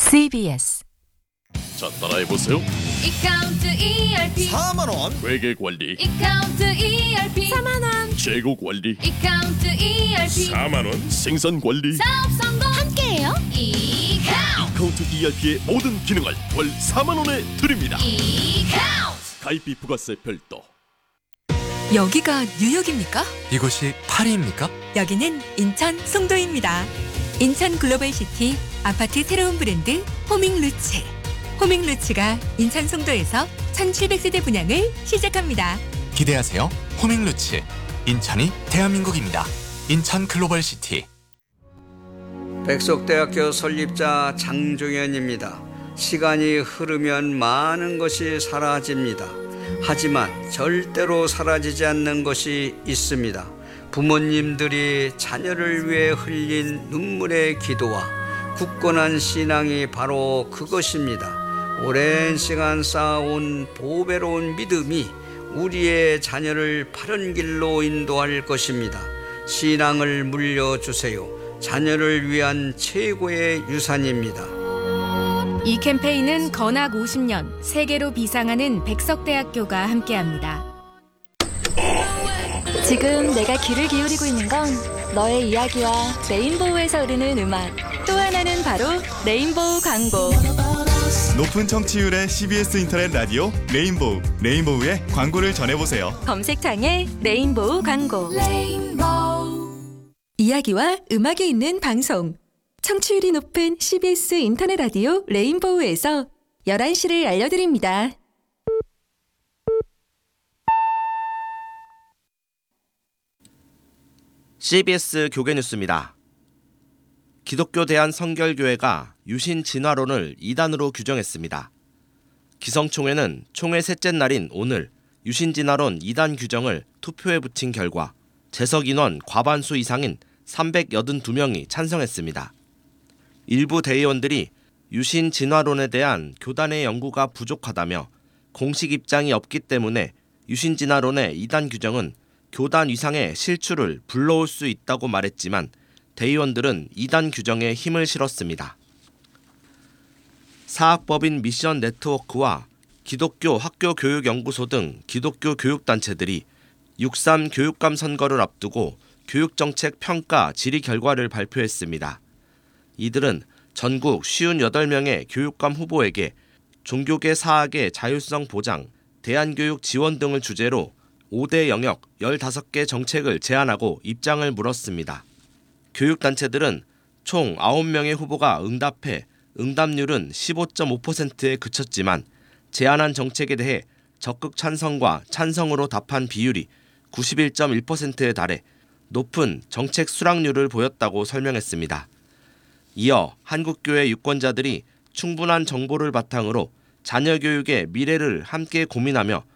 CBS. 자, 따라해보세요. 이카운트 ERP 4만원 회계관리, 이카운트 ERP 4만원. 재고관리, 이카운트 ERP 4만원 생산관리. 사업 성공 함께해요. 이카운트 ERP의 모든 기능을 월 4만원에 드립니다. 이카운트 가입비 부가세 별도. 여기가 뉴욕입니까? 이곳이 파리입니까? 여기는 인천 송도입니다. 인천 글로벌시티 아파트 새로운 브랜드 호밍루츠. 호밍루츠가 인천 송도에서 1700세대 분양을 시작합니다. 기대하세요. 호밍루츠. 인천이 대한민국입니다. 인천 글로벌시티. 백석대학교 설립자 장종현입니다. 시간이 흐르면 많은 것이 사라집니다. 하지만 절대로 사라지지 않는 것이 있습니다. 부모님들이 자녀를 위해 흘린 눈물의 기도와 굳건한 신앙이 바로 그것입니다. 오랜 시간 쌓아온 보배로운 믿음이 우리의 자녀를 바른 길로 인도할 것입니다. 신앙을 물려주세요. 자녀를 위한 최고의 유산입니다. 이 캠페인은 건학 50년 세계로 비상하는 백석대학교가 함께합니다. 지금 내가 귀를 기울이고 있는 건 너의 이야기와 레인보우에서 흐르는 음악, 또 하나는 바로 레인보우 광고. 높은 청취율의 CBS 인터넷 라디오 레인보우, 레인보우의 광고를 전해보세요. 검색창에 레인보우 광고. 이야기와 음악이 있는 방송, 청취율이 높은 CBS 인터넷 라디오 레인보우에서 11시를 알려드립니다. CBS 교계뉴스입니다. 기독교 대한성결교회가 유신 진화론을 이단으로 규정했습니다. 기성총회는 총회 셋째 날인 오늘 유신 진화론 이단 규정을 투표에 붙인 결과 재석 인원 과반수 이상인 382명이 찬성했습니다. 일부 대의원들이 유신 진화론에 대한 교단의 연구가 부족하다며 공식 입장이 없기 때문에 유신 진화론의 이단 규정은 교단 위상의 실추를 불러올 수 있다고 말했지만 대의원들은 이단 규정에 힘을 실었습니다. 사학법인 미션 네트워크와 기독교 학교교육연구소 등 기독교 교육단체들이 6.3 교육감 선거를 앞두고 교육정책 평가 질의 결과를 발표했습니다. 이들은 전국 58명의 교육감 후보에게 종교계 사학의 자율성 보장, 대안교육 지원 등을 주제로 5대 영역 15개 정책을 제안하고 입장을 물었습니다. 교육단체들은 총 9명의 후보가 응답해 응답률은 15.5%에 그쳤지만 제안한 정책에 대해 적극 찬성과 찬성으로 답한 비율이 91.1%에 달해 높은 정책 수락률을 보였다고 설명했습니다. 이어 한국교회 유권자들이 충분한 정보를 바탕으로 자녀 교육의 미래를 함께 고민하며